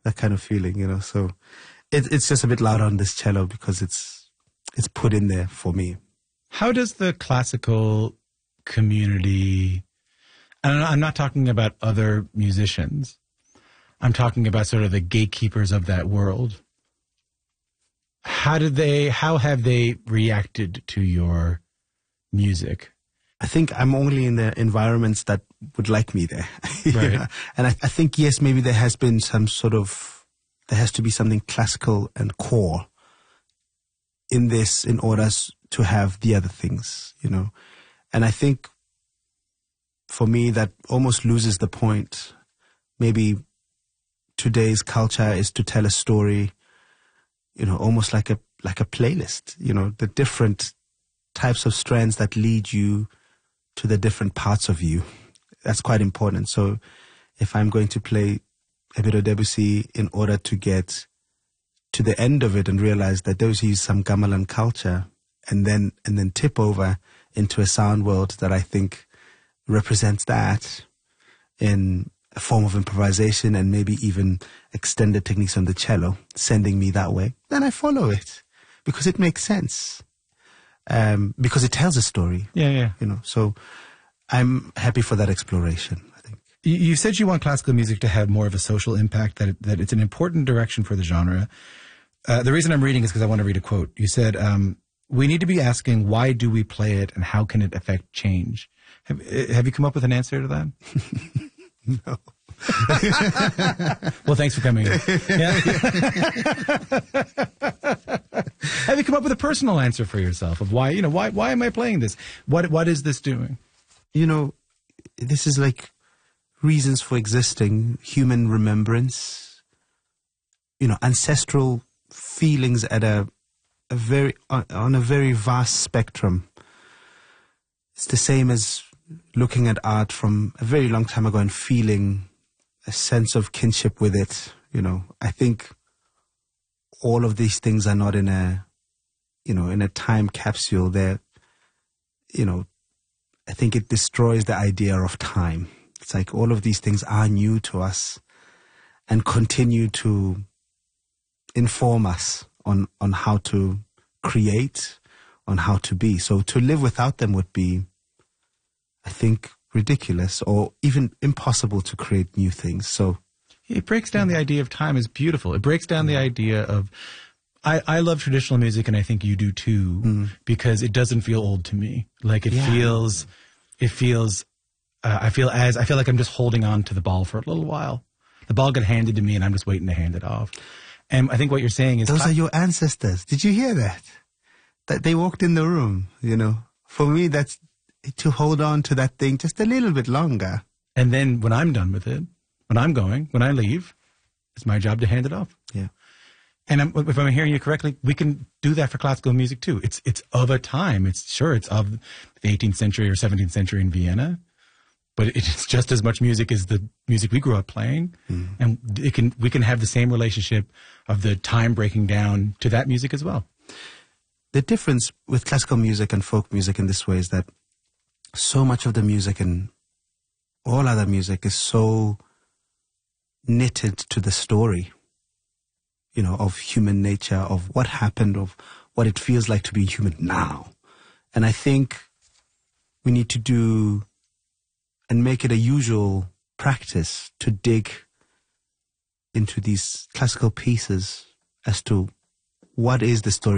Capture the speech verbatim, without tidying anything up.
that kind of feeling, you know. So it, it's just a bit loud on this cello because it's it's put in there for me. How does the classical community, and I'm not talking about other musicians, I'm talking about sort of the gatekeepers of that world. How did they, how have they reacted to your music? I think I'm only in the environments that would like me there. Right. know? And I, I think, yes, maybe there has been some sort of, there has to be something classical and core in this in order to have the other things, you know. And I think for me that almost loses the point. Maybe today's culture is to tell a story, you know, almost like a like a playlist, you know, the different types of strands that lead you to the different parts of you. That's quite important. So if I'm going to play a bit of Debussy in order to get to the end of it and realize that Debussy is some gamelan culture, and then and then tip over into a sound world that I think represents that in a form of improvisation and maybe even extended techniques on the cello, sending me that way, then I follow it because it makes sense. Um, because it tells a story. Yeah, yeah. You know, so I'm happy for that exploration, I think. You, you said you want classical music to have more of a social impact, that it, that it's an important direction for the genre. Uh, the reason I'm reading is because I want to read a quote. You said, um, we need to be asking, why do we play it and how can it affect change? Have, have you come up with an answer to that? No. Well, thanks for coming in. Yeah. Have you come up with a personal answer for yourself of why, you know, why, why am I playing this? What, what is this doing? You know, this is like reasons for existing, human remembrance, you know, ancestral feelings at a, a very, on, on a very vast spectrum. It's the same as looking at art from a very long time ago and feeling a sense of kinship with it. You know, I think all of these things are not in a, you know, in a time capsule. They're, you know, I think it destroys the idea of time. It's like all of these things are new to us and continue to inform us on, on how to create, on how to be. So to live without them would be, I think, ridiculous or even impossible to create new things. So it breaks down the idea of time is beautiful. It breaks down the idea of, I, I love traditional music and I think you do too, mm. because it doesn't feel old to me. Like it yeah. feels, it feels, uh, I feel as, I feel like I'm just holding on to the ball for a little while. The ball got handed to me and I'm just waiting to hand it off. And I think what you're saying is— Those are your ancestors. Did you hear that? That they walked in the room, you know. For me, that's to hold on to that thing just a little bit longer. And then when I'm done with it, when I'm going, when I leave, it's my job to hand it off. Yeah. And I'm, if I'm hearing you correctly, we can do that for classical music too. It's it's of a time. It's sure it's of the eighteenth century or seventeenth century in Vienna, but it's just as much music as the music we grew up playing. Mm. And it can we can have the same relationship of the time breaking down to that music as well. The difference with classical music and folk music in this way is that so much of the music and all other music is so knitted to the story, you know, of human nature, of what happened, of what it feels like to be human now. And I think we need to do and make it a usual practice to dig into these classical pieces as to what is the story